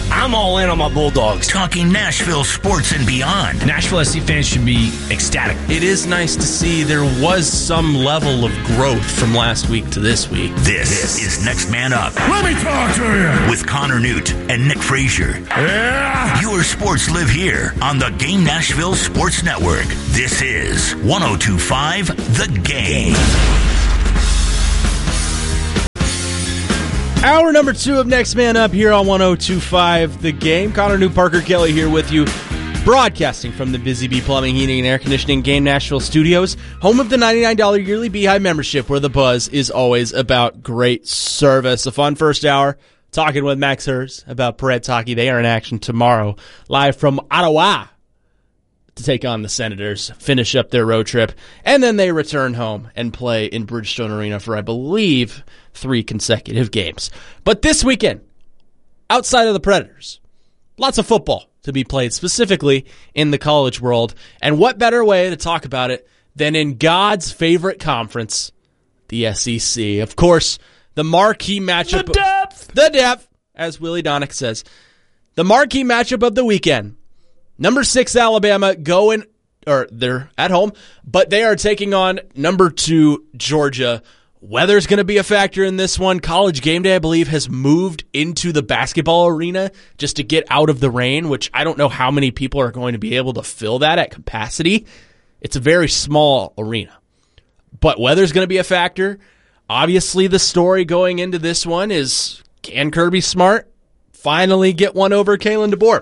I'm all in on my Bulldogs. Talking Nashville sports and beyond. Nashville S C fans should be ecstatic. It is nice to see there was some level of growth from last week to this week. This, this is Next Man Up. Let me talk to you. With Connor Newt and Nick Frazier. Yeah. Your sports live here on the Game Nashville Sports Network. This is one oh two point five The Game. Hour number two of Next Man Up here on one oh two point five The Game. Connor Newt, Parker Kelly here with you, broadcasting from the Busy Bee Plumbing, Heating, and Air Conditioning Game Nashville Studios, home of the ninety-nine dollars yearly Beehive membership, where the buzz is always about great service. A fun first hour, talking with Max Hers about Preds hockey. They are in action tomorrow, live from Ottawa, to take on the Senators, finish up their road trip, and then they return home and play in Bridgestone Arena for, I believe, three consecutive games. But this weekend, outside of the Predators, lots of football to be played, specifically in the college world. And what better way to talk about it than in God's favorite conference, the S E C. Of course, the marquee matchup. The depth! The depth, as Willie Donick says. The marquee matchup of the weekend. Number six, Alabama, going, or they're at home, but they are taking on number two, Georgia. Weather's going to be a factor in this one. College Game Day, I believe, has moved into the basketball arena just to get out of the rain, which I don't know how many people are going to be able to fill that at capacity. It's a very small arena. But weather's going to be a factor. Obviously, the story going into this one is, can Kirby Smart finally get one over Kalen DeBoer?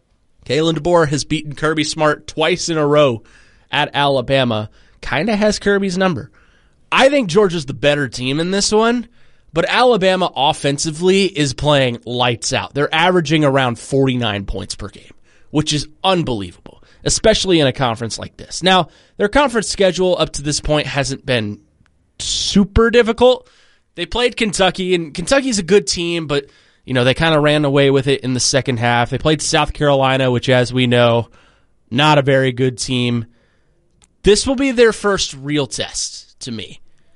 Kalen DeBoer has beaten Kirby Smart twice in a row at Alabama. Kind of has Kirby's number. I think Georgia's the better team in this one, but Alabama offensively is playing lights out. They're averaging around forty-nine points per game, which is unbelievable, especially in a conference like this. Now, their conference schedule up to this point hasn't been super difficult. They played Kentucky, and Kentucky's a good team, but you know, they kind of ran away with it in the second half. They played South Carolina, which, as we know, not a very good team. This will be their first real test to me.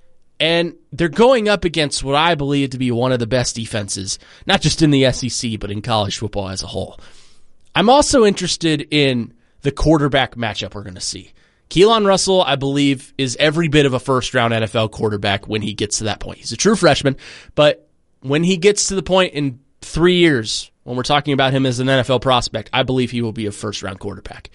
And they're going up against what I believe to be one of the best defenses, not just in the S E C, but in college football as a whole. I'm also interested in the quarterback matchup we're going to see. Keelan Russell, I believe, is every bit of a first-round N F L quarterback when he gets to that point. He's a true freshman, but when he gets to the point in three years, when we're talking about him as an N F L prospect, I believe he will be a first-round quarterback.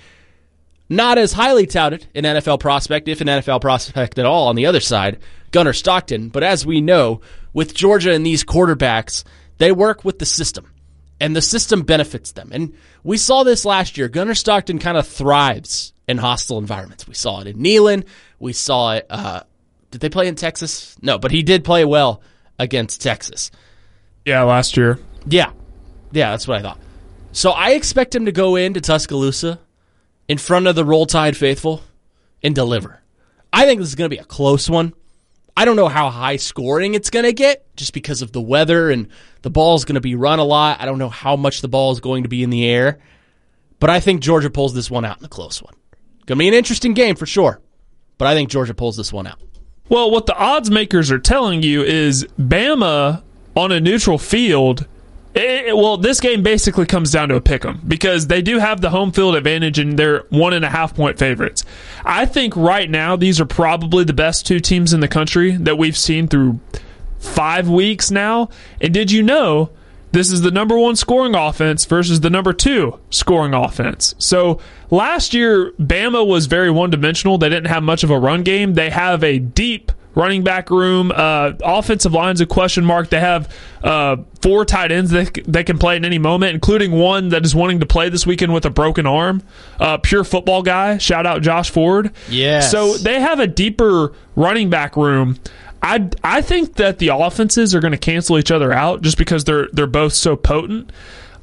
Not as highly touted an N F L prospect, if an N F L prospect at all, on the other side, Gunnar Stockton. But as we know, with Georgia and these quarterbacks, they work with the system, and the system benefits them. And we saw this last year. Gunnar Stockton kind of thrives in hostile environments. We saw it in Neyland. We saw it. Uh, did they play in Texas? No, but he did play well against Texas. Yeah, last year. Yeah. Yeah, that's what I thought. So I expect him to go into Tuscaloosa in front of the Roll Tide faithful and deliver. I think this is going to be a close one. I don't know how high scoring it's going to get just because of the weather and the ball's going to be run a lot. I don't know how much the ball is going to be in the air. But I think Georgia pulls this one out in a close one. Going to be an interesting game for sure. But I think Georgia pulls this one out. Well, what the odds makers are telling you is Bama on a neutral field. It, well, this game basically comes down to a pick'em because they do have the home field advantage and they're one and a half point favorites. I think right now these are probably the best two teams in the country that we've seen through five weeks now. And did you know this is the number one scoring offense versus the number two scoring offense? So last year, Bama was very one-dimensional. They didn't have much of a run game. They have a deep running back room. Uh, offensive line's a question mark. They have uh, four tight ends that, that can play at any moment, including one that is wanting to play this weekend with a broken arm. Uh, pure football guy. Shout out Josh Ford. Yes. So they have a deeper running back room. I, I think that the offenses are going to cancel each other out just because they're they're both so potent.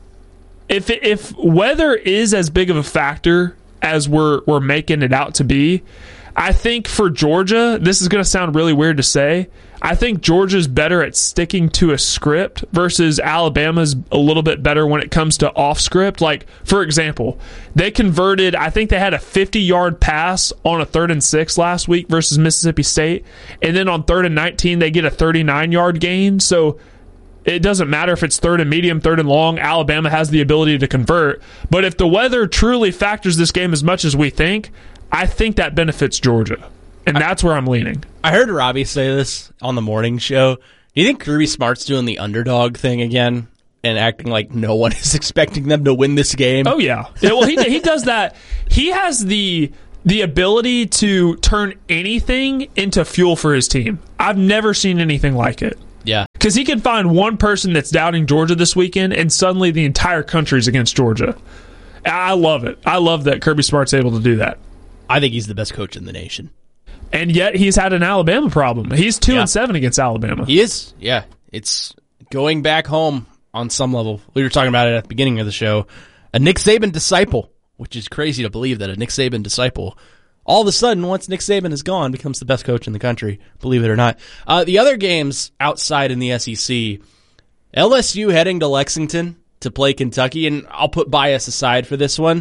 If if weather is as big of a factor as we're we're making it out to be, I think for Georgia, this is going to sound really weird to say, I think Georgia's better at sticking to a script versus Alabama's a little bit better when it comes to off script. Like, for example, they converted, I think they had a fifty-yard pass on a third and six last week versus Mississippi State. And then on third and nineteen, they get a thirty-nine-yard gain. So It doesn't matter if it's third and medium, third and long. Alabama has the ability to convert. But if the weather truly factors this game as much as we think, I think that benefits Georgia. And that's where I'm leaning. I heard Robbie say this on the morning show. Do you think Kirby Smart's doing the underdog thing again and acting like no one is expecting them to win this game? Oh, yeah. yeah well, he he does that. He has the the ability to turn anything into fuel for his team. I've never seen anything like it. Yeah. Because he can find one person that's doubting Georgia this weekend, and suddenly the entire country's against Georgia. I love it. I love that Kirby Smart's able to do that. I think he's the best coach in the nation. And yet he's had an Alabama problem. He's two yeah. and seven against Alabama. He is. Yeah. It's going back home on some level. We were talking about it at the beginning of the show. A Nick Saban disciple, which is crazy to believe that a Nick Saban disciple, all of a sudden, once Nick Saban is gone, becomes the best coach in the country, believe it or not. Uh, the other games outside in the S E C, L S U heading to Lexington to play Kentucky, and I'll put bias aside for this one.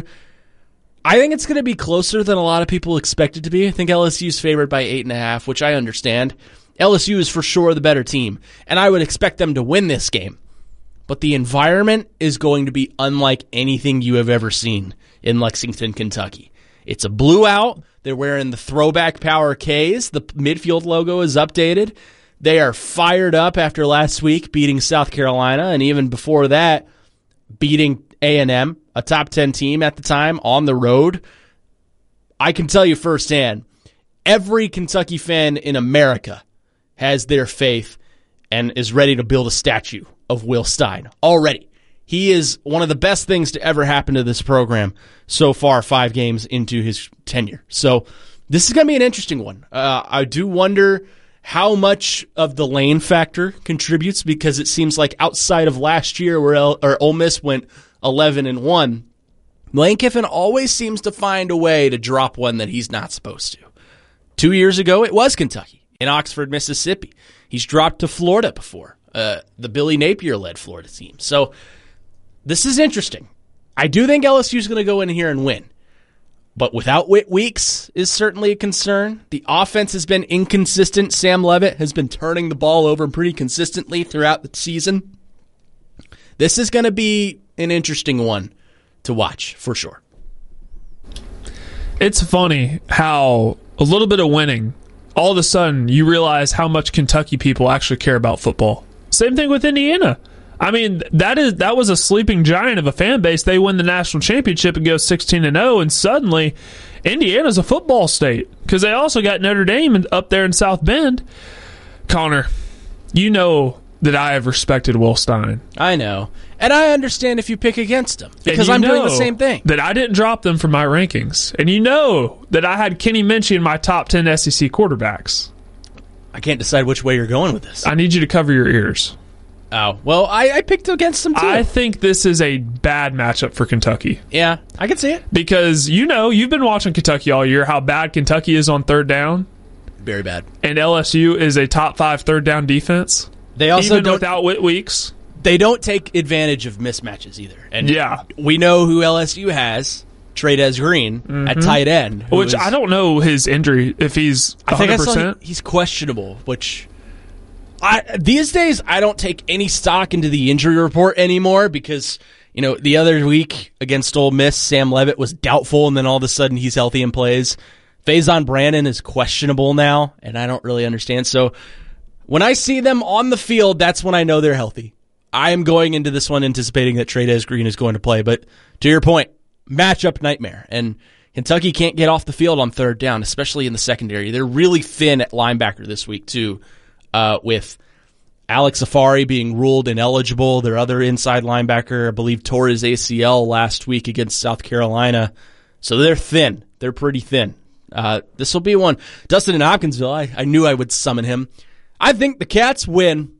I think it's going to be closer than a lot of people expect it to be. I think L S U's favored by eight and a half, which I understand. L S U is for sure the better team, and I would expect them to win this game. But the environment is going to be unlike anything you have ever seen in Lexington, Kentucky. It's a blue out. They're wearing the throwback Power Ks. The midfield logo is updated. They are fired up after last week beating South Carolina, and even before that, beating A and M, a top ten team at the time, on the road. I can tell you firsthand, every Kentucky fan in America has their faith and is ready to build a statue of Will Stein already. He is one of the best things to ever happen to this program so far, five games into his tenure. So this is going to be an interesting one. Uh, I do wonder how much of the lane factor contributes, because it seems like outside of last year where El, or Ole Miss went eleven and one, Lane Kiffin always seems to find a way to drop one that he's not supposed to. Two years ago, it was Kentucky in Oxford, Mississippi. He's dropped to Florida before, uh, the Billy Napier-led Florida team. So this is interesting. I do think L S U is going to go in here and win. But without Whit Weeks is certainly a concern. The offense has been inconsistent. Sam Leavitt has been turning the ball over pretty consistently throughout the season. This is going to be an interesting one to watch, for sure. It's funny how a little bit of winning, all of a sudden you realize how much Kentucky people actually care about football. Same thing with Indiana. I mean, that is that was a sleeping giant of a fan base. They win the national championship and go sixteen and oh, and suddenly Indiana's a football state because they also got Notre Dame up there in South Bend. Connor, you know that I have respected Will Stein. I know. And I understand if you pick against him, because I'm doing the same thing. That I didn't drop them from my rankings. And you know that I had Kenny Minchey in my top ten S E C quarterbacks. I can't decide which way you're going with this. I need you to cover your ears. Oh, well, I, I picked against them too. I think this is a bad matchup for Kentucky. Yeah, I can see it. Because you know, you've been watching Kentucky all year, how bad Kentucky is on third down. Very bad. And L S U is a top five third down defense. They also even don't, without Whit Weeks. They don't take advantage of mismatches either. And yeah. we know who L S U has, Trey'Dez Green, mm-hmm. at tight end. Which is, I don't know his injury, if he's one hundred percent. I think I saw he, he's questionable, which... I, these days, I don't take any stock into the injury report anymore because, you know, the other week against Ole Miss, Sam Leavitt was doubtful, and then all of a sudden he's healthy and plays. Faison Brandon is questionable now, and I don't really understand. So when I see them on the field, that's when I know they're healthy. I am going into this one anticipating that Trey'Dez Green is going to play. But to your point, matchup nightmare. And Kentucky can't get off the field on third down, especially in the secondary. They're really thin at linebacker this week, too. Uh, with Alex Safari being ruled ineligible, their other inside linebacker, I believe, tore his A C L last week against South Carolina. So they're thin. They're pretty thin. Uh, this will be one. Dustin in Hopkinsville, I, I knew I would summon him. I think the Cats win.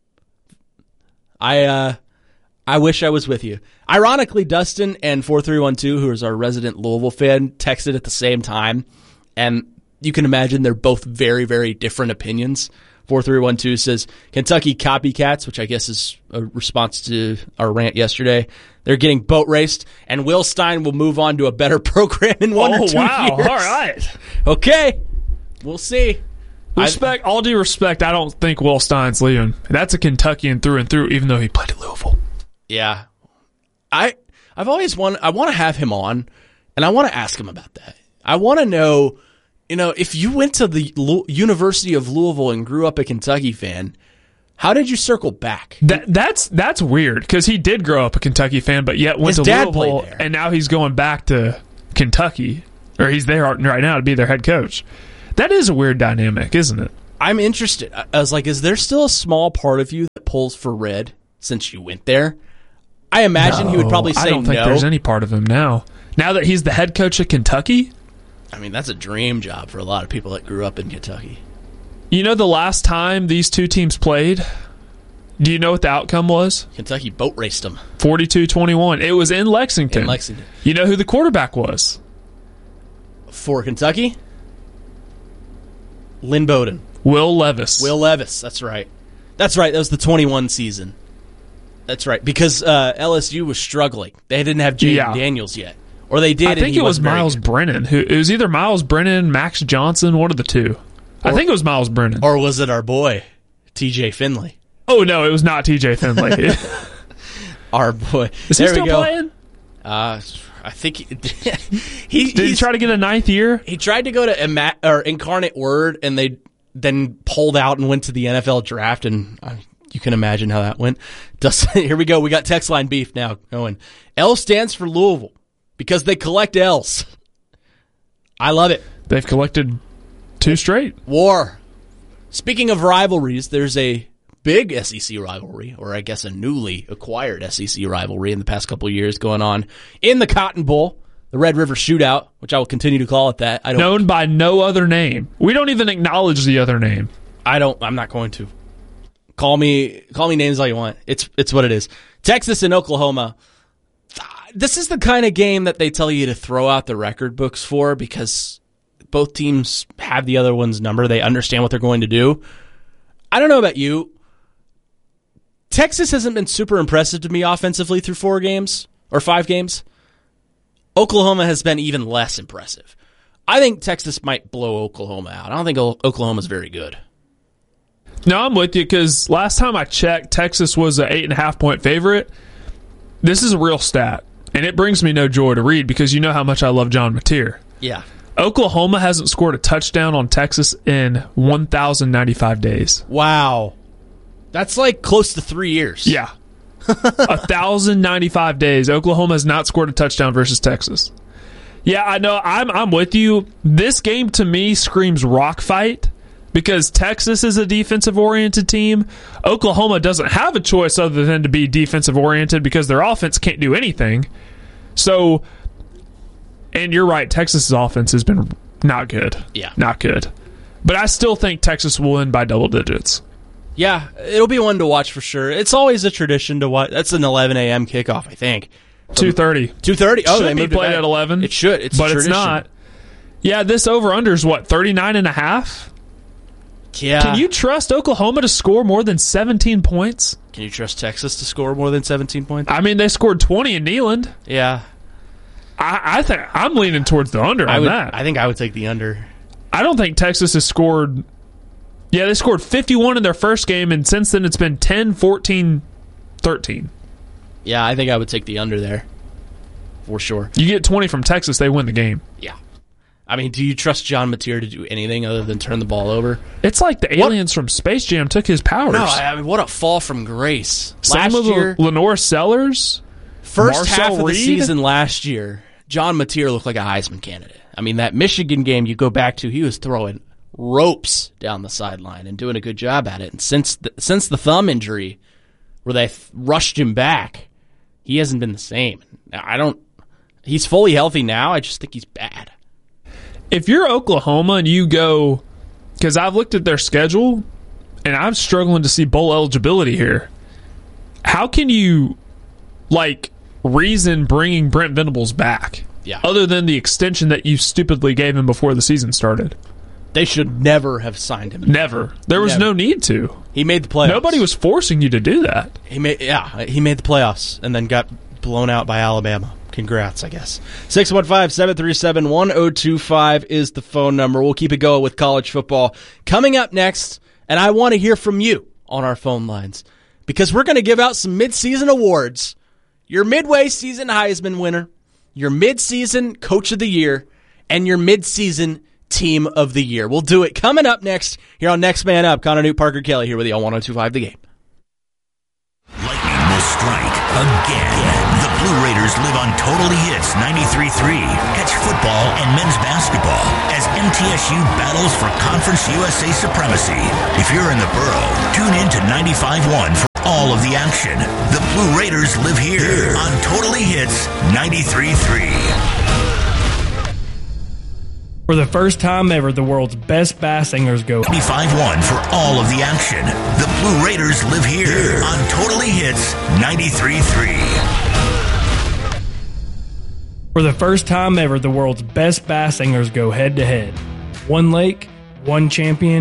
I uh, I wish I was with you. Ironically, Dustin and four three one two, who is our resident Louisville fan, texted at the same time. And you can imagine they're both very, very different opinions. four three one two says, Kentucky copycats, which I guess is a response to our rant yesterday. They're getting boat raced, and Will Stein will move on to a better program in one oh, or two wow. years. All right. Okay. We'll see. Respect, all due respect, I don't think Will Stein's leaving. That's a Kentuckian through and through, even though he played at Louisville. Yeah. I, I've always wanted, I want to have him on, and I want to ask him about that. I want to know, you know, if you went to the Lu- University of Louisville and grew up a Kentucky fan, how did you circle back? That, that's that's weird, because he did grow up a Kentucky fan, but yet went His to dad Louisville, played there. and now he's going back to Kentucky, or he's there right now to be their head coach. That is a weird dynamic, isn't it? I'm interested. I was like, is there still a small part of you that pulls for Red since you went there? I imagine No, he would probably say no. I don't think there's any part of him now. Now that he's the head coach at Kentucky? I mean, that's a dream job for a lot of people that grew up in Kentucky. You know the last time these two teams played? Do you know what the outcome was? Kentucky boat raced them. forty-two twenty-one. It was in Lexington. In Lexington. You know who the quarterback was? For Kentucky? Lynn Bowden. Will Levis. Will Levis, that's right. That's right, that was the twenty-one season. That's right, because uh, L S U was struggling. They didn't have Jaden Yeah. Daniels yet. Or they did, I and think he it was wasn't very Miles good. Brennan. Who It was either Miles Brennan, Max Johnson, one of the two. I Or- think it was Miles Brennan. Or was it our boy, T J Finley? Oh, no, it was not T J Finley. Our boy. Is there he still we go. playing? Uh, I think he, he Did he he's- try to get a ninth year? He tried to go to Ima- or Incarnate Word, and they then pulled out and went to the N F L draft, and uh, you can imagine how that went. Dustin, here we go. We got text line beef now going. L stands for Louisville because they collect L's. I love it. They've collected two straight. War. Speaking of rivalries, there's a big S E C rivalry, or I guess a newly acquired S E C rivalry in the past couple of years going on in the Cotton Bowl, the Red River Shootout, which I will continue to call it that. I don't, Known by no other name. We don't even acknowledge the other name. I don't. I'm not going to. Call me. Call me names all you want. It's it's what it is. Texas and Oklahoma. This is the kind of game that they tell you to throw out the record books for because both teams have the other one's number. They understand what they're going to do. I don't know about you. Texas hasn't been super impressive to me offensively through four games or five games. Oklahoma has been even less impressive. I think Texas might blow Oklahoma out. I don't think O- Oklahoma's very good. No, I'm with you because last time I checked, Texas was an eight and a half point favorite. This is a real stat, and it brings me no joy to read because you know how much I love John Mateer. Yeah. Oklahoma hasn't scored a touchdown on Texas in one thousand ninety-five days. Wow. That's like close to three years. Yeah. one thousand ninety-five days. Oklahoma has not scored a touchdown versus Texas. Yeah, I know. I'm I'm with you. This game to me screams rock fight because Texas is a defensive-oriented team. Oklahoma doesn't have a choice other than to be defensive-oriented because their offense can't do anything. So, and you're right, Texas's offense has been not good. Yeah. Not good. But I still think Texas will win by double digits. Yeah, it'll be one to watch for sure. It's always a tradition to watch. That's an eleven a.m. kickoff, I think. two thirty. two thirty? Oh, Should they be moved it played back. at eleven. It should. It's a but it's tradition. not. Yeah, this over-under is what, thirty-nine and a half? Yeah. Can you trust Oklahoma to score more than seventeen points? Can you trust Texas to score more than seventeen points? I mean, they scored twenty in Neyland. Yeah. I, I think I'm leaning towards the under I on would, that. I think I would take the under. I don't think Texas has scored. Yeah, they scored fifty-one in their first game, and since then it's been ten, fourteen, thirteen. Yeah, I think I would take the under there. For sure. You get twenty from Texas, they win the game. Yeah. I mean, do you trust John Mateer to do anything other than turn the ball over? It's like the aliens what? from Space Jam took his powers. No, I mean, what a fall from grace. Same last with year, Lenore Sellers, first Marcel half of Reed. the season last year, John Mateer looked like a Heisman candidate. I mean, that Michigan game you go back to, he was throwing ropes down the sideline and doing a good job at it. And since the, since the thumb injury, where they th- rushed him back, he hasn't been the same. Now, I don't. He's fully healthy now. I just think he's bad. If you're Oklahoma and you go, because I've looked at their schedule and I'm struggling to see bowl eligibility here. How can you, like, reason bringing Brent Venables back? Yeah. Other than the extension that you stupidly gave him before the season started. They should never have signed him. Never. There was Never. no need to. He made the playoffs. Nobody was forcing you to do that. He made yeah. He made the playoffs and then got blown out by Alabama. Congrats, I guess. six one five, seven three seven, one oh two five is the phone number. We'll keep it going with college football. Coming up next, and I want to hear from you on our phone lines because we're going to give out some midseason awards. Your midway season Heisman winner, your midseason Coach of the Year, and your midseason Team of the Year. We'll do it coming up next here on Next Man Up. Connor Newt, Parker Kelly here with you on one oh two five The Game. Lightning will strike again. The Blue Raiders live on Totally Hits ninety-three point three. Catch football and men's basketball as M T S U battles for Conference U S A supremacy. If you're in the borough, tune in to ninety-five point one for all of the action. The Blue Raiders live here on Totally Hits ninety-three point three. For the first time ever, the world's best bass anglers go ninety-five point one for all of the action. The Blue Raiders live here on Totally Hits ninety-three point three. For the first time ever, the world's best bass anglers go head to head. One lake, one champion.